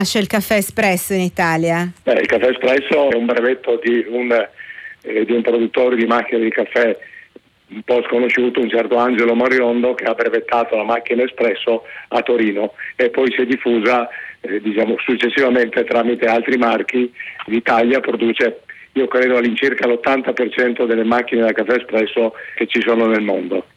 Nasce il caffè espresso in Italia? Il caffè espresso è un brevetto di un produttore di macchine di caffè un po' sconosciuto, un certo Angelo Moriondo, che ha brevettato la macchina espresso a Torino e poi si è diffusa successivamente tramite altri marchi. L'Italia produce, io credo, all'incirca l'80% delle macchine da caffè espresso che ci sono nel mondo.